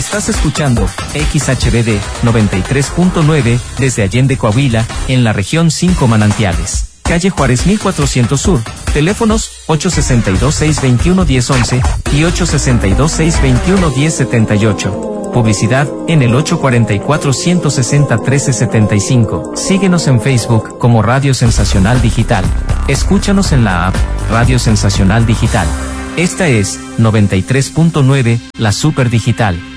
Estás escuchando XHBD 93.9 desde Allende, Coahuila, en la región 5 Manantiales. Calle Juárez 1400 Sur. Teléfonos 862-621-1011 y 862-621-1078. Publicidad en el 844-160-1375. Síguenos en Facebook como Radio Sensacional Digital. Escúchanos en la app Radio Sensacional Digital. Esta es 93.9, la Super Digital.